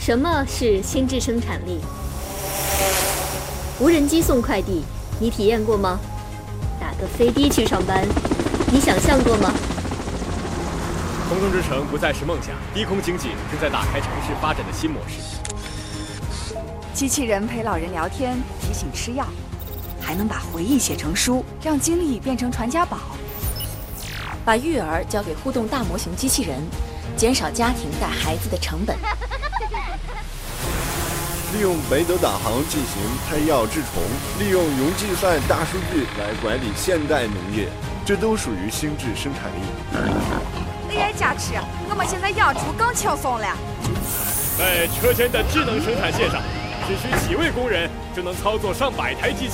什么是心智生产力？无人机送快递，你体验过吗？打个飞的去上班，你想象过吗？ 空中之城不再是梦想，低空经济正在打开城市发展的新模式。 机器人陪老人聊天，提醒吃药，还能把回忆写成书，让经历变成传家宝。 把育儿交给互动大模型机器人，减少家庭带孩子的成本。 利用北斗导航进行配药治虫，利用云计算大数据来管理现代农业，这都属于心智生产力。 AI 加持，我们现在养猪更轻松了。 在车间的智能生产线上，只需几位工人就能操作上百台机器。